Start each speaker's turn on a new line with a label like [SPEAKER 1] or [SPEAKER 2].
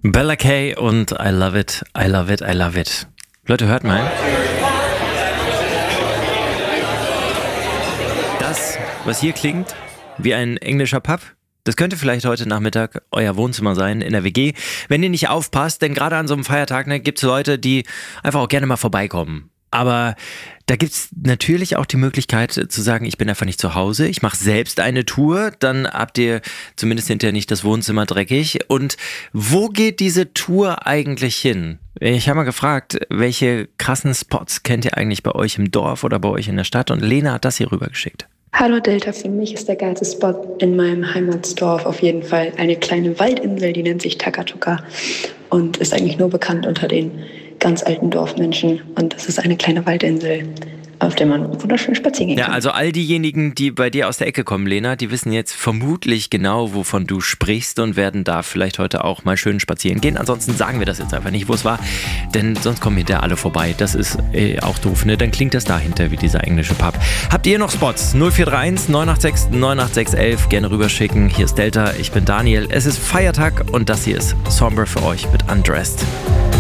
[SPEAKER 1] Bella Kay und I love it, I love it, I love it. Leute, hört mal. Das, was hier klingt wie ein englischer Pub, das könnte vielleicht heute Nachmittag euer Wohnzimmer sein in der WG. Wenn ihr nicht aufpasst, denn gerade an so einem Feiertag gibt es Leute, die einfach auch gerne mal vorbeikommen. Aber da gibt es natürlich auch die Möglichkeit zu sagen, ich bin einfach nicht zu Hause, ich mache selbst eine Tour, dann habt ihr zumindest hinterher nicht das Wohnzimmer dreckig. Und wo geht diese Tour eigentlich hin? Ich habe mal gefragt, welche krassen Spots kennt ihr eigentlich bei euch im Dorf oder bei euch in der Stadt? Und Lena hat das hier rübergeschickt.
[SPEAKER 2] Hallo Delta, für mich ist der geilste Spot in meinem Heimatsdorf auf jeden Fall eine kleine Waldinsel, die nennt sich Takatuka und ist eigentlich nur bekannt unter den ganz alten Dorfmenschen. Und das ist eine kleine Waldinsel, auf der man wunderschön spazieren gehen kann.
[SPEAKER 1] Ja, also all diejenigen, die bei dir aus der Ecke kommen, Lena, die wissen jetzt vermutlich genau, wovon du sprichst und werden da vielleicht heute auch mal schön spazieren gehen. Ansonsten sagen wir das jetzt einfach nicht, wo es war, denn sonst kommen hinterher alle vorbei. Das ist auch doof, ne? Dann klingt das dahinter wie dieser englische Pub. Habt ihr noch Spots? 0431 986 98611 gerne rüberschicken. Hier ist Delta, ich bin Daniel. Es ist Feiertag und das hier ist Somber für euch mit Undressed.